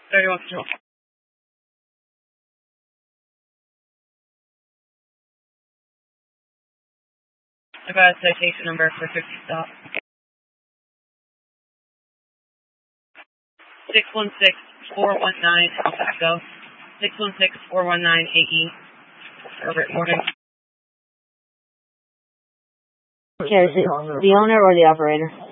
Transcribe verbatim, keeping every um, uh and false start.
thirty-one control. I got a citation number for fifty stop. six one six, four one nine Alpha Echo. six one six, four one nine A E. Herbert Morgan. Okay, is it the owner or the operator?